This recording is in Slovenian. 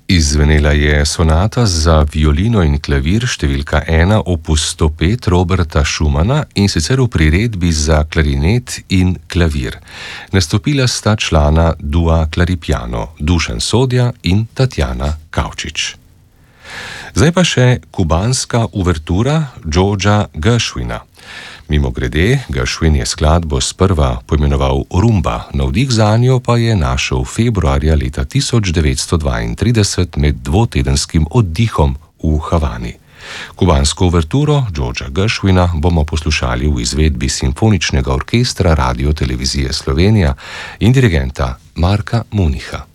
Izzvenela je sonata za violino in klavir številka 1 opus 105 Roberta Schumana, in sicer v priredbi za klarinet in klavir. Nastopila sta člana dua Claripiano, Dušan Sodja in Tatjana Kavčič. Zdaj pa še kubanska uvertura Georgea Gershwina. Mimogrede, Gershwin je skladbo sprva poimenoval Rumba, navdih zanjo pa je našel februarja leta 1932 med dvotedenskim oddihom v Havani. Kubansko uverturo Georgea Gershwina bomo poslušali v izvedbi Simfoničnega orkestra Radio Televizije Slovenija in dirigenta Marka Municha.